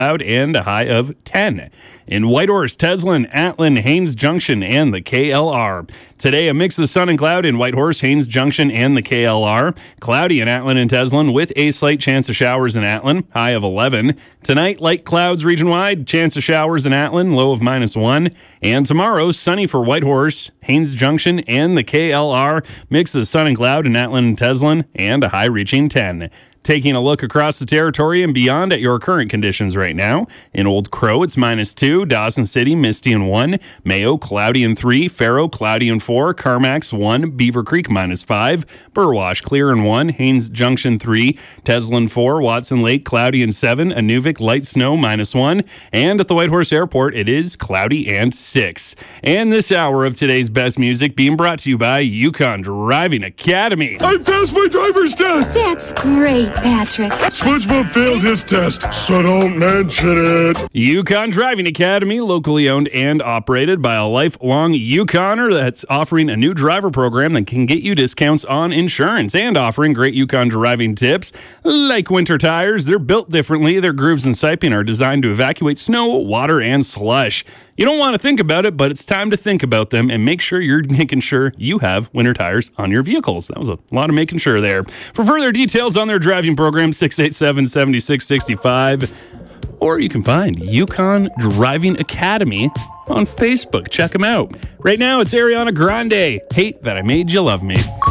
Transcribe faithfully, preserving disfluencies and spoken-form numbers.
cloud and a high of ten. In Whitehorse, Teslin, Atlin, Haines Junction, and the K L R. Today, a mix of sun and cloud in Whitehorse, Haines Junction, and the K L R. Cloudy in Atlin and Teslin with a slight chance of showers in Atlin, high of eleven. Tonight, light clouds region-wide, chance of showers in Atlin, low of minus one. And tomorrow, sunny for Whitehorse, Haines Junction, and the K L R. Mix of sun and cloud in Atlin and Teslin, and a high reaching ten. Taking a look across the territory and beyond at your current conditions right now. In Old Crow, it's minus two. Dawson City, misty and one. Mayo, cloudy and three. Faro, cloudy and four. Carmack's one. Beaver Creek, minus five. Burwash, clear and one. Haines Junction, three. Teslin, four. Watson Lake, cloudy and seven. Inuvik, light snow, minus one. And at the Whitehorse Airport, it is cloudy and six. And this hour of today's best music being brought to you by Yukon Driving Academy. I passed my driver's test! That's great, Patrick. SpongeBob failed his test, so don't mention it. Yukon Driving Academy, locally owned and operated by a lifelong Yukoner that's offering a new driver program that can get you discounts on insurance and offering great Yukon driving tips like winter tires. They're built differently. Their grooves and siping are designed to evacuate snow, water, and slush. You don't want to think about it, but it's time to think about them and make sure you're making sure you have winter tires on your vehicles. That was a lot of making sure there. For further details on their driving program, six eight seven, seven six six five. Or you can find Yukon Driving Academy on Facebook. Check them out. Right now, it's Ariana Grande. Hate That I Made You Love Me.